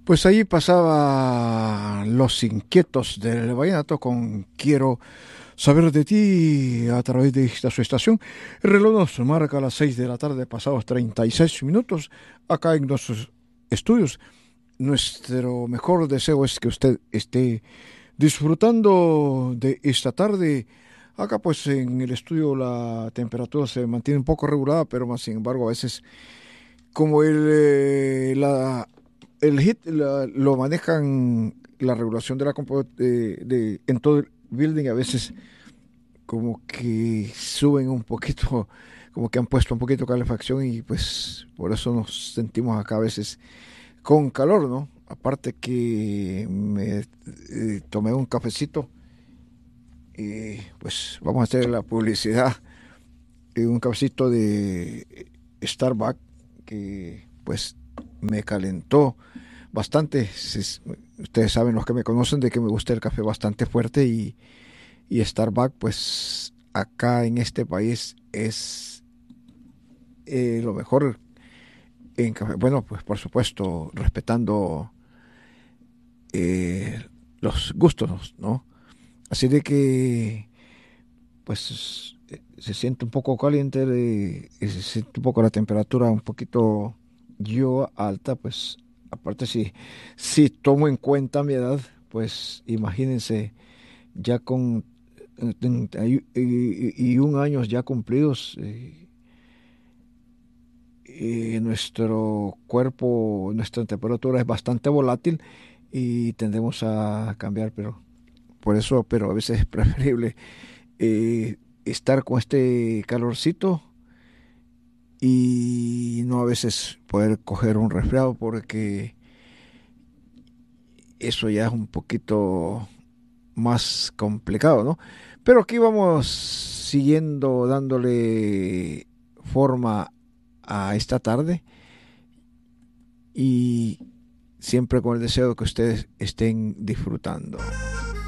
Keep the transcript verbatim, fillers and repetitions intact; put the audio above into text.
Pues ahí pasaba Los Inquietos del Vallenato con Quiero saber de ti a través de esta su estación. El reloj nos marca las seis de la tarde, pasados treinta y seis minutos, acá en nuestros estudios. Nuestro mejor deseo es que usted esté disfrutando de esta tarde. Acá pues en el estudio la temperatura se mantiene un poco regulada, pero más sin embargo a veces como el, eh, la, el hit la- lo manejan la regulación de la compo- de, de- en todo el building, a veces como que suben un poquito, como que han puesto un poquito de calefacción y pues por eso nos sentimos acá a veces con calor, ¿no? Aparte que me eh, tomé un cafecito y pues vamos a hacer la publicidad de un cafecito de Starbucks que pues me calentó bastante. Si- ustedes saben, los que me conocen, de que me gusta el café bastante fuerte y, y Starbucks pues acá en este país es eh, lo mejor en café. Bueno, pues por supuesto respetando eh, los gustos, ¿no? Así de que pues eh, se siente un poco caliente, de- y se siente un poco la temperatura un poquito yo alta, pues aparte si, si tomo en cuenta mi edad, pues imagínense ya con eh, treinta y, y- y un años ya cumplidos, eh, y nuestro cuerpo, nuestra temperatura es bastante volátil y tendemos a cambiar, pero por eso, pero a veces es preferible eh, estar con este calorcito y no a veces poder coger un resfriado porque eso ya es un poquito más complicado, ¿no? Pero aquí vamos siguiendo dándole forma a esta tarde y siempre con el deseo de que ustedes estén disfrutando.